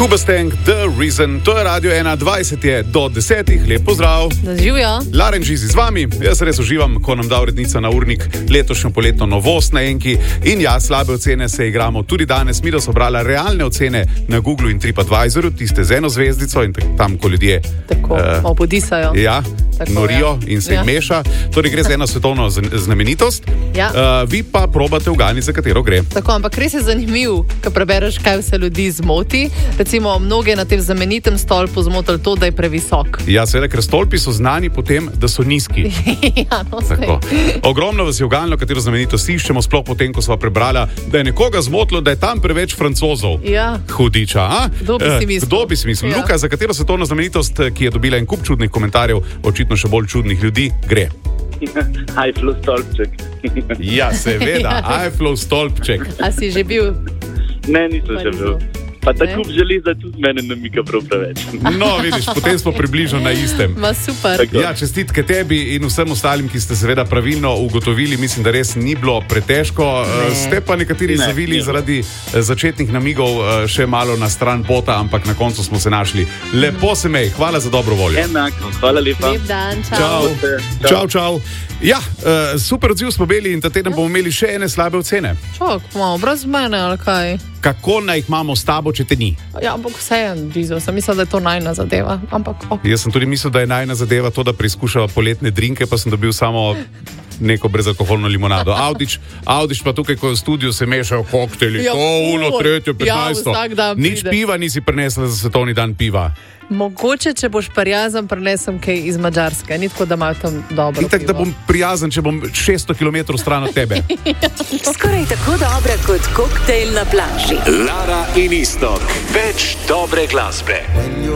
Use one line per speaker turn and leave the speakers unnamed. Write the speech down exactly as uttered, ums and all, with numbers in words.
Hoobastank, The Reason, to je Radio ena, dvajset je do desetih, lep pozdrav.
Živijo.
Laren Žizi z vami, jaz res uživam, ko nam da urednica na urnik letošnjo poletno novost na Enki. In ja, slabe ocene se igramo tudi danes. Mi da so brala realne ocene na Googlu in TripAdvisorju, tiste z eno zvezdico in tam, ko ljudje
Tako, uh, opodisajo.
Ja,
Tako,
norijo
ja.
in se
Ja.
jih meša. Torej gre za eno svetovno znamenitost.
Ja.
Uh, vi pa probate uganiti, za katero gre.
Tako, ampak res je zanimiv, ko prebereš, kaj vse ljudi zmoti. Recimo, mnoge na tem znamenitem stolpu zmotili to, da je previsok.
Ja, seveda, ker stolpi so znani po tem, da so nizki.
ja, no,
Tako. Ogromno vas je uganilo, katero znamenitost iščemo, sploh potem, ko sva prebrala, da je nekoga zmotilo, da je tam preveč Francozov.
Ja.
Hudiča, a?
Kdo bi si mislil?
Kdo bi si mislil?
Ja.
Luka, za katero svetovno znamenitost, ki je dobila en kup čudnih komentarjev, očitno še bolj čudnih ljudi, gre?
Eifflov stolpček.
Ja, seveda, Eifflov stolpček.
A si že bil?
Ne, nisem še bil. Pa ta
Ne?
kup železa tudi mene namika prav preveč.
No, vidiš, potem smo približno na istem.
Ma super.
Tako.
Ja, čestitke tebi in vsem ostalim, ki ste seveda pravilno ugotovili. Mislim, da res ni bilo pretežko. Ne. Ste pa nekateri
Ne,
zavili
ne.
zaradi eh, začetnih namigov eh, še malo na stran pota, ampak na koncu smo se našli. Lepo se mej, hvala za dobro voljo.
Enako, hvala lepa.
Lep dan, čau.
Čau.
Čau.
Čau, čau. Ja, uh, super odziv smo imeli in ta teden bomo imeli še ene slabe ocene.
Čok, malo brez mene, ali kaj?
Kako naj jih imamo s tabo, če te ni?
Ja, ampak vseeno, Žizo, sem mislila, da je to najna zadeva. Ampak, ok.
Jaz sem tudi mislil, da je najna zadeva to, da preizkušava poletne drinke, pa sem dobil samo neko brezalkoholno limonado. Audič, Audič pa tukaj, ko v studiu se mešajo koktejli,
Ja,
to, uno,
ful.
tretje,
Ja,
petnajsto.
vsak dan
Nič
pride.
piva nisi prinesla za svetovni dan piva.
Mogoče, če boš prijazen, prenesem kaj iz Madžarske. Ni tako, da imajo tam dobro.
Itak, da
pivo.
bom prijazen, če bom šeststo kilometrov stran od tebe.
Skoraj tako dobra kot koktejl na plaži.
Lara in Iztok, več dobre glasbe.